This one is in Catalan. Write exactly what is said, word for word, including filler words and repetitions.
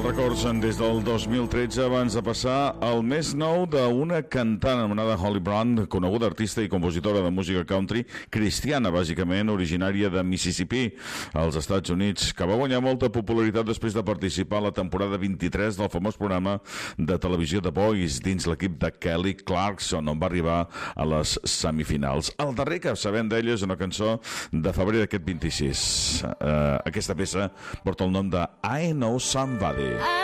Els records des del dos mil tretze abans de passar al més nou d'una cantant anomenada Holly Brown, coneguda artista i compositora de música country cristiana, bàsicament originària de Mississippi, als Estats Units, que va guanyar molta popularitat després de participar a la temporada vint-i-tres del famós programa de televisió The Voice dins l'equip de Kelly Clarkson, on va arribar a les semifinals. El darrer que sabem d'ella és una cançó de febrer d'aquest vint-i-sis. Uh, aquesta peça porta el nom de I Know Somebody.